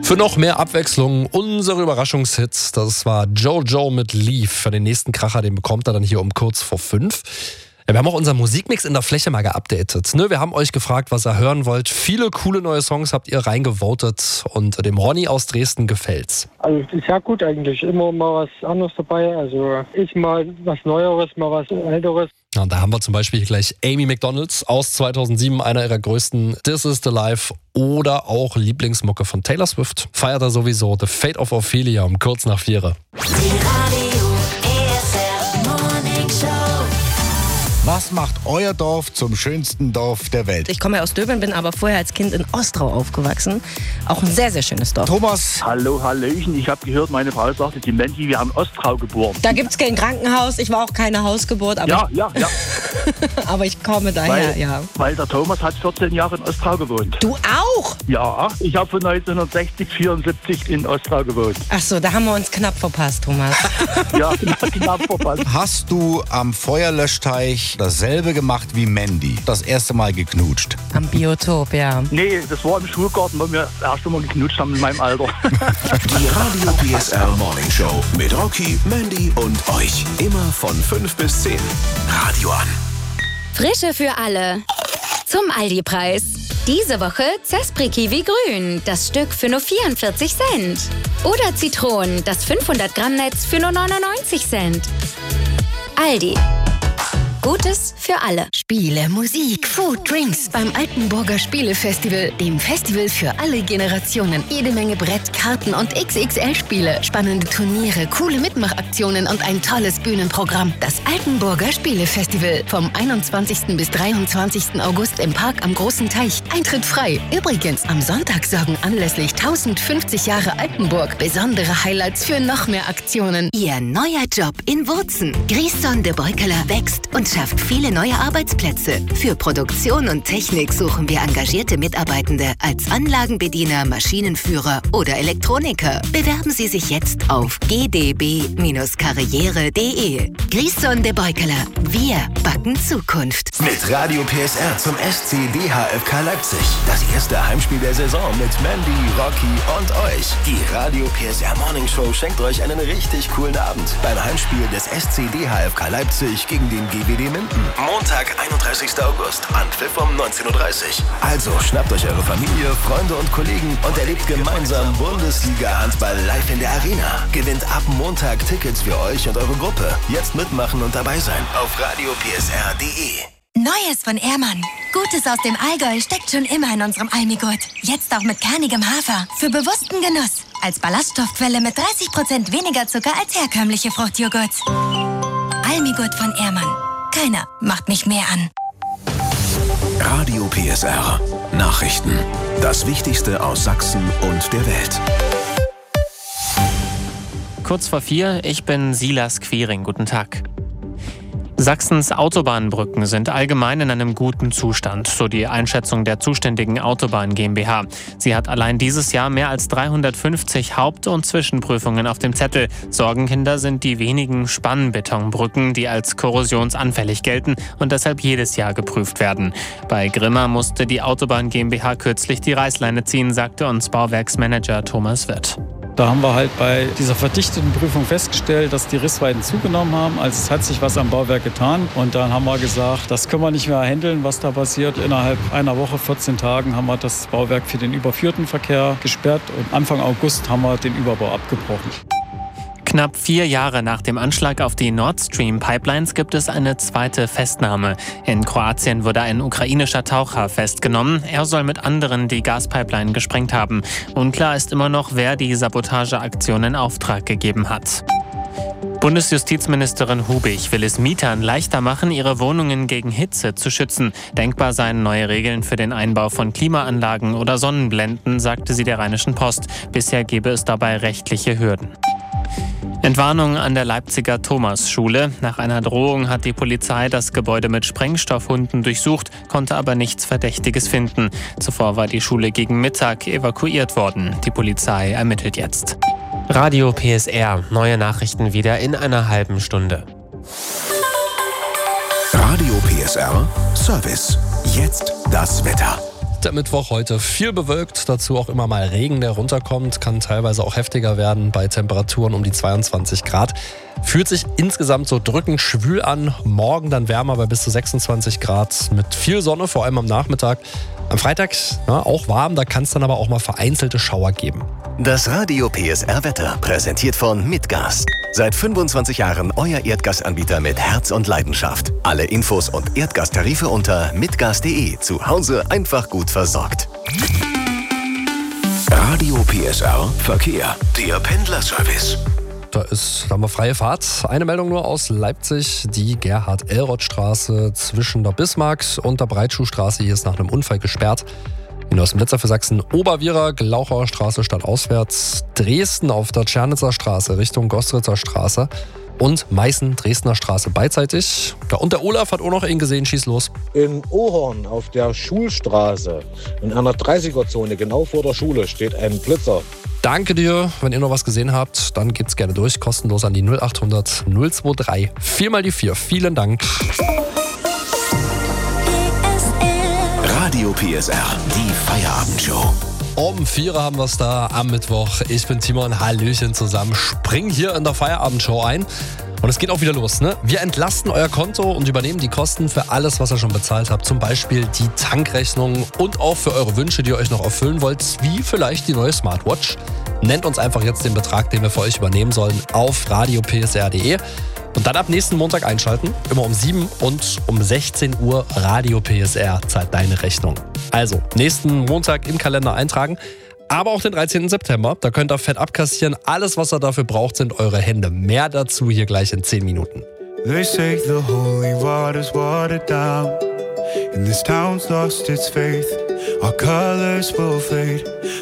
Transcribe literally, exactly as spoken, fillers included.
Für noch mehr Abwechslung unsere Überraschungshits. Das war Jojo mit Leave. Für den nächsten Kracher, den bekommt er dann hier um kurz vor fünf. Ja, wir haben auch unseren Musikmix in der Fläche mal geupdatet. Ne? Wir haben euch gefragt, was ihr hören wollt. Viele coole neue Songs habt ihr reingevotet und dem Ronny aus Dresden gefällt's. Also es ist ja gut eigentlich. Immer mal was anderes dabei. Also ich mal was Neueres, mal was Älteres. Ja, und da haben wir zum Beispiel gleich Amy McDonalds aus zweitausendsieben, einer ihrer größten This Is The Life, oder auch Lieblingsmucke von Taylor Swift. Feiert er sowieso The Fate of Ophelia um kurz nach vier. Was macht euer Dorf zum schönsten Dorf der Welt? Ich komme aus Döbeln, bin aber vorher als Kind in Ostrau aufgewachsen. Auch ein sehr, sehr schönes Dorf. Thomas. Hallo, Hallöchen. Ich habe gehört, meine Frau sagte, die Mandy, wir haben Ostrau geboren. Da gibt es kein Krankenhaus. Ich war auch keine Hausgeburt. Aber ja, ich, ja, ja. aber ich komme daher, weil, ja. Weil der Thomas hat vierzehn Jahre in Ostrau gewohnt. Du auch? Ja, ich habe von neunzehnhundertsechzig, vierundsiebzig in Ostrau gewohnt. Ach so, da haben wir uns knapp verpasst, Thomas. Ja, knapp, knapp verpasst. Hast du am Feuerlöschteich dasselbe gemacht wie Mandy? Das erste Mal geknutscht? Am Biotop, ja. Nee, das war im Schulgarten, wo wir das erste Mal geknutscht haben in meinem Alter. Die Radio P S R Morning Show mit Rocky, Mandy und euch. Immer von fünf bis zehn. Radio an. Frische für alle. Zum Aldi-Preis. Diese Woche Zespri Kiwi Grün, das Stück für nur vierundvierzig Cent. Oder Zitronen, das fünfhundert Gramm Netz für nur neunundneunzig Cent. Aldi. Gutes für alle. Spiele, Musik, Food, Drinks beim Altenburger Spielefestival, dem Festival für alle Generationen. Jede Menge Brett, Karten und X X L-Spiele, spannende Turniere, coole Mitmachaktionen und ein tolles Bühnenprogramm. Das Altenburger Spielefestival vom einundzwanzigsten bis dreiundzwanzigsten August im Park am Großen Teich. Eintritt frei. Übrigens, am Sonntag sorgen anlässlich tausendfünfzig Jahre Altenburg besondere Highlights für noch mehr Aktionen. Ihr neuer Job in Wurzen. Griesson de Beukeler wächst und schafft viele neue Arbeitsplätze. Für Produktion und Technik suchen wir engagierte Mitarbeitende als Anlagenbediener, Maschinenführer oder Elektroniker. Bewerben Sie sich jetzt auf g d b karriere punkt d e. Griesson de Beukeler. Wir backen Zukunft. Mit Radio P S R zum S C D H F K Leipzig. Das erste Heimspiel der Saison mit Mandy, Rocky und euch. Die Radio P S R Morning Show schenkt euch einen richtig coolen Abend beim Heimspiel des S C D H F K Leipzig gegen den G W D Minden. Montag, einunddreißigsten August, Anpfiff um neunzehn Uhr dreißig. Also schnappt euch eure Familie, Freunde und Kollegen und erlebt gemeinsam Bundesliga-Handball live in der Arena. Gewinnt ab Montag Tickets für euch und eure Gruppe. Jetzt mitmachen und dabei sein auf radio p s r punkt d e. Neues von Ehrmann. Gutes aus dem Allgäu steckt schon immer in unserem Almigurt. Jetzt auch mit kernigem Hafer. Für bewussten Genuss. Als Ballaststoffquelle mit dreißig Prozent weniger Zucker als herkömmliche Fruchtjoghurts. Almigurt von Ehrmann. Keiner macht mich mehr an. Radio P S R. Nachrichten. Das Wichtigste aus Sachsen und der Welt. Kurz vor vier, ich bin Silas Quiring. Guten Tag. Sachsens Autobahnbrücken sind allgemein in einem guten Zustand, so die Einschätzung der zuständigen Autobahn GmbH. Sie hat allein dieses Jahr mehr als dreihundertfünfzig Haupt- und Zwischenprüfungen auf dem Zettel. Sorgenkinder sind die wenigen Spannbetonbrücken, die als korrosionsanfällig gelten und deshalb jedes Jahr geprüft werden. Bei Grimma musste die Autobahn GmbH kürzlich die Reißleine ziehen, sagte uns Bauwerksmanager Thomas Wirth. Da haben wir halt bei dieser verdichteten Prüfung festgestellt, dass die Rissweiten zugenommen haben. Also es hat sich was am Bauwerk getan. Und dann haben wir gesagt, das können wir nicht mehr handeln, was da passiert. Innerhalb einer Woche, vierzehn Tagen, haben wir das Bauwerk für den überführten Verkehr gesperrt. Und Anfang August haben wir den Überbau abgebrochen. Knapp vier Jahre nach dem Anschlag auf die Nord Stream Pipelines gibt es eine zweite Festnahme. In Kroatien wurde ein ukrainischer Taucher festgenommen. Er soll mit anderen die Gaspipeline gesprengt haben. Unklar ist immer noch, wer die Sabotageaktion in Auftrag gegeben hat. Bundesjustizministerin Hubig will es Mietern leichter machen, ihre Wohnungen gegen Hitze zu schützen. Denkbar seien neue Regeln für den Einbau von Klimaanlagen oder Sonnenblenden, sagte sie der Rheinischen Post. Bisher gebe es dabei rechtliche Hürden. Entwarnung an der Leipziger Thomasschule. Nach einer Drohung hat die Polizei das Gebäude mit Sprengstoffhunden durchsucht, konnte aber nichts Verdächtiges finden. Zuvor war die Schule gegen Mittag evakuiert worden. Die Polizei ermittelt jetzt. Radio P S R. Neue Nachrichten wieder in einer halben Stunde. Radio P S R Service. Jetzt das Wetter. Der Mittwoch heute viel bewölkt, dazu auch immer mal Regen, der runterkommt, kann teilweise auch heftiger werden bei Temperaturen um die zweiundzwanzig Grad. Fühlt sich insgesamt so drückend schwül an, morgen dann wärmer bei bis zu sechsundzwanzig Grad mit viel Sonne, vor allem am Nachmittag. Am Freitag ja, auch warm, da kann es dann aber auch mal vereinzelte Schauer geben. Das Radio P S R Wetter, präsentiert von Mitgas. Seit fünfundzwanzig Jahren euer Erdgasanbieter mit Herz und Leidenschaft. Alle Infos und Erdgastarife unter mitgas punkt de. Zu Hause einfach gut versorgt. Radio P S R Verkehr, der Pendlerservice. Da ist, da haben wir freie Fahrt. Eine Meldung nur aus Leipzig. Die Gerhard-Elroth-Straße zwischen der Bismarck- und der Breitschuhstraße. Hier ist nach einem Unfall gesperrt. Hinaus im Blitzer für Sachsen Obervierer, Glauchauer Straße stadtauswärts. Dresden auf der Tschernitzer Straße Richtung Gostritzer Straße. Und Meißen, Dresdner Straße beidseitig. Ja, und der Olaf hat auch noch ihn gesehen. Schieß los. In Ohorn auf der Schulstraße in einer dreißiger-Zone genau vor der Schule steht ein Blitzer. Danke dir. Wenn ihr noch was gesehen habt, dann gebt's gerne durch. Kostenlos an die null acht hundert null zwei drei vier mal die vier. Vielen Dank. Radio P S R, die Feierabendshow. Um vier haben wir es da am Mittwoch. Ich bin Timon, Hallöchen zusammen. Spring hier in der Feierabendshow ein. Und es geht auch wieder los, ne? Wir entlasten euer Konto und übernehmen die Kosten für alles, was ihr schon bezahlt habt. Zum Beispiel die Tankrechnung und auch für eure Wünsche, die ihr euch noch erfüllen wollt, wie vielleicht die neue Smartwatch. Nennt uns einfach jetzt den Betrag, den wir für euch übernehmen sollen, auf radio p s r punkt de. Und dann ab nächsten Montag einschalten, immer um sieben und um sechzehn Uhr Radio P S R zahlt deine Rechnung. Also, nächsten Montag im Kalender eintragen, aber auch den dreizehnten September. Da könnt ihr fett abkassieren. Alles, was ihr dafür braucht, sind eure Hände. Mehr dazu hier gleich in zehn Minuten. They say the holy water's watered down, and this town's lost its faith. Our colors will fade.